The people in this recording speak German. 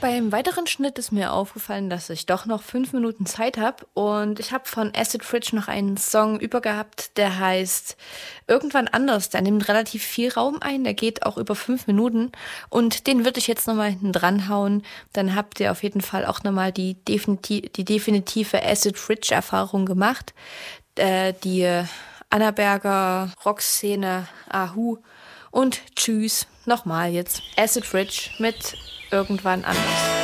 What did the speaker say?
Beim weiteren Schnitt ist mir aufgefallen, dass ich doch noch 5 Minuten Zeit habe und ich habe von Acid Fridge noch einen Song übergehabt, der heißt Irgendwann anders. Der nimmt relativ viel Raum ein, der geht auch über 5 Minuten und den würde ich jetzt nochmal hinten dran hauen. Dann habt ihr auf jeden Fall auch nochmal die definitive Acid Fridge Erfahrung gemacht. Die Annaberger Rockszene, Ahu und tschüss. Nochmal jetzt Acid Fridge mit Irgendwann anders.